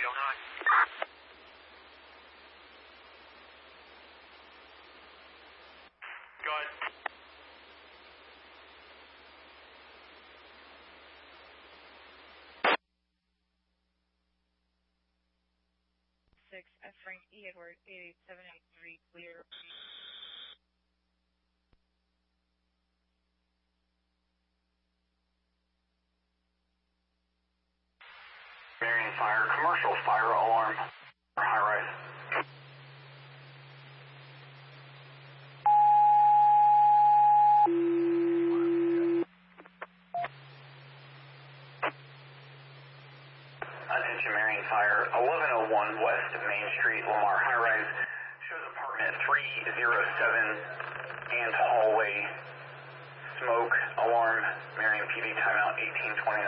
Go ahead. 6 at Frank E. Edward 88783 clear. Marion Fire, commercial fire alarm, high rise. Attention Marion Fire, 1101 West Main Street, Lamar High Rise, shows apartment 307 and hallway, smoke, alarm, Marion PD timeout 1829.